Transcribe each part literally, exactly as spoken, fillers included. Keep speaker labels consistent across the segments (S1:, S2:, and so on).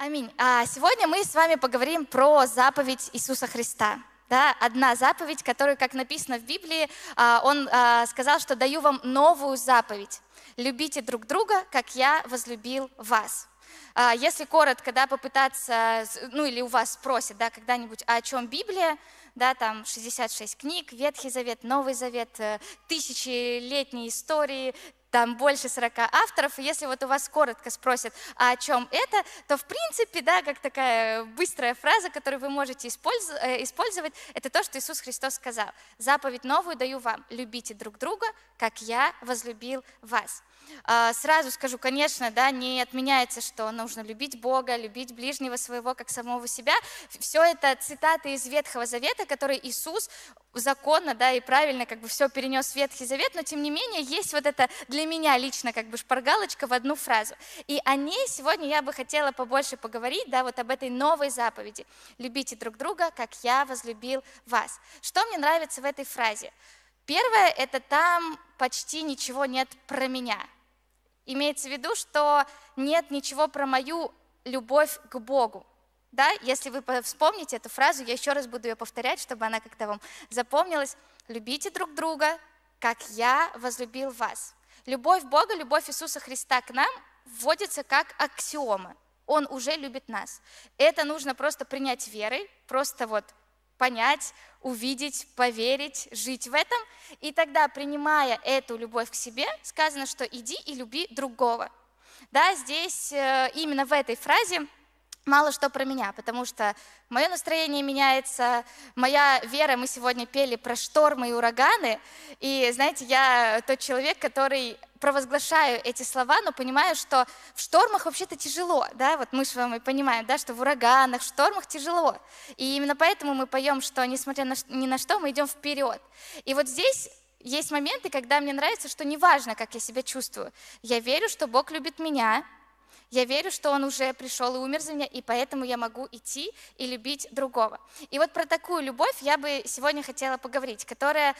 S1: Аминь. А сегодня мы с вами поговорим про заповедь Иисуса Христа. Да, одна заповедь, которую, как написано в Библии, а, он а, сказал, что даю вам новую заповедь. Любите друг друга, как я возлюбил вас. А, Если коротко, да, попытаться, с- ну или у вас спросят, да, когда-нибудь, а о чем Библия, да, там шестьдесят шесть книг, Ветхий Завет, Новый Завет, э, тысячелетние истории, там больше сорока авторов, и если вот у вас коротко спросят, а о чем это, то в принципе, да, как такая быстрая фраза, которую вы можете использ- э, использовать, это то, что Иисус Христос сказал. Заповедь новую даю вам, любите друг друга, как я возлюбил вас. А, Сразу скажу, конечно, да, не отменяется, что нужно любить Бога, любить ближнего своего, как самого себя. Все это цитаты из Ветхого Завета, которые Иисус законно, да, и правильно как бы все перенес в Ветхий Завет, но тем не менее есть вот это для меня лично как бы шпаргалочка в одну фразу. И о ней сегодня я бы хотела побольше поговорить, да, вот об этой новой заповеди. Любите друг друга, как я возлюбил вас. Что мне нравится в этой фразе? Первое, это там почти ничего нет про меня. Имеется в виду, что нет ничего про мою любовь к Богу. Да? Если вы по- вспомните эту фразу, я еще раз буду ее повторять, чтобы она как-то вам запомнилась. Любите друг друга, как я возлюбил вас. Любовь Бога, любовь Иисуса Христа к нам вводится как аксиома. Он уже любит нас. Это нужно просто принять верой, просто вот понять, увидеть, поверить, жить в этом. И тогда, принимая эту любовь к себе, сказано, что иди и люби другого. Да, здесь э, именно в этой фразе мало что про меня, потому что мое настроение меняется, моя вера, мы сегодня пели про штормы и ураганы, и, знаете, я тот человек, который провозглашаю эти слова, но понимаю, что в штормах вообще-то тяжело, да, вот мы с вами понимаем, да, что в ураганах, в штормах тяжело, и именно поэтому мы поем, что несмотря на, ш- ни на что, мы идем вперед. И вот здесь есть моменты, когда мне нравится, что неважно, как я себя чувствую, я верю, что Бог любит меня. Я верю, что Он уже пришел и умер за меня, и поэтому я могу идти и любить другого. И вот про такую любовь я бы сегодня хотела поговорить, которая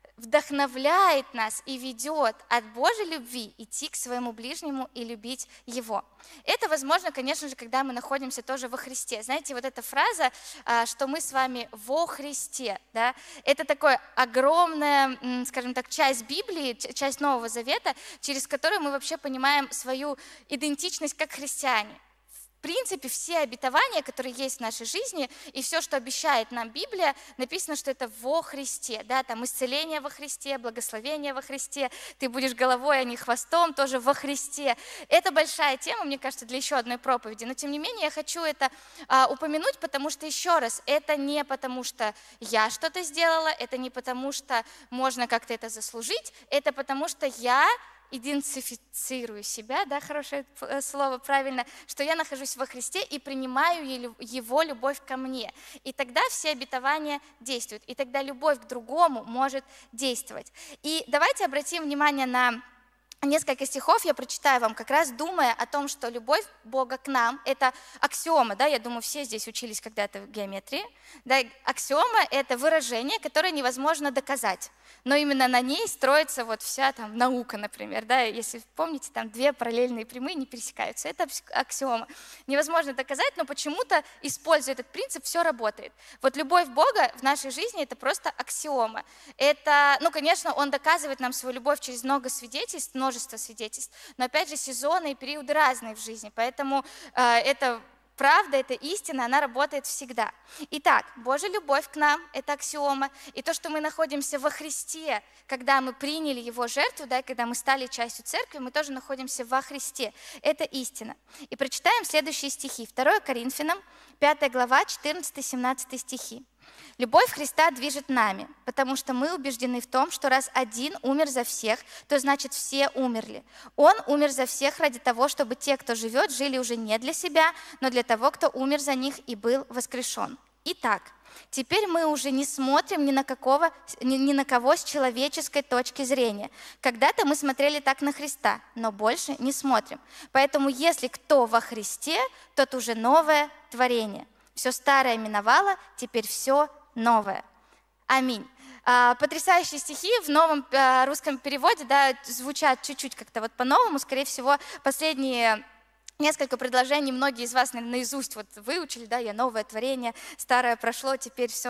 S1: вдохновляет нас и ведет от Божьей любви идти к своему ближнему и любить его. Это возможно, конечно же, когда мы находимся тоже во Христе. Знаете, вот эта фраза, а, что мы с вами во Христе, да, это такая огромная, м, скажем так, часть Библии, ч- часть Нового Завета, через которую мы вообще понимаем свою идентичность как христиане. В принципе, все обетования, которые есть в нашей жизни, и все, что обещает нам Библия, написано, что это во Христе, да, там исцеление во Христе, благословение во Христе, ты будешь головой, а не хвостом, тоже во Христе. Это большая тема, мне кажется, для еще одной проповеди, но тем не менее я хочу это а, упомянуть, потому что, еще раз, это не потому, что я что-то сделала, это не потому, что можно как-то это заслужить, это потому, что я идентифицирую себя, да, хорошее э, слово, правильно, что я нахожусь во Христе и принимаю елю- Его любовь ко мне. И тогда все обетования действуют, и тогда любовь к другому может действовать. И давайте обратим внимание на несколько стихов, я прочитаю вам, как раз думая о том, что любовь Бога к нам – это аксиома, да, я думаю, все здесь учились когда-то в геометрии, да, аксиома – это выражение, которое невозможно доказать, но именно на ней строится вот вся там наука, например, да, если помните, там две параллельные прямые не пересекаются, это пс- аксиома. Невозможно доказать, но почему-то, используя этот принцип, все работает. Вот любовь Бога в нашей жизни – это просто аксиома. Это, ну, конечно, Он доказывает нам свою любовь через много свидетельств, множество свидетельств, но, опять же, сезоны и периоды разные в жизни, поэтому э, это правда, это истина, она работает всегда. Итак, Божья любовь к нам – это аксиома, и то, что мы находимся во Христе, когда мы приняли Его жертву, да, когда мы стали частью церкви, мы тоже находимся во Христе, это истина. И прочитаем следующие стихи. второе Коринфянам, пятая глава, четырнадцатый-семнадцатый стихи. Любовь Христа движет нами, потому что мы убеждены в том, что раз один умер за всех, то значит все умерли. Он умер за всех ради того, чтобы те, кто живет, жили уже не для себя, но для того, кто умер за них и был воскрешен. Итак, теперь мы уже не смотрим ни на, какого, ни, ни на кого с человеческой точки зрения. Когда-то мы смотрели так на Христа, но больше не смотрим. Поэтому если кто во Христе, тот уже новое творение. Все старое миновало, теперь все новое. Аминь. А, Потрясающие стихи в новом а, русском переводе, да, звучат чуть-чуть как-то вот по-новому. Скорее всего, последние несколько предложений, многие из вас, наверное, наизусть вот выучили, да, я новое творение, старое прошло, теперь все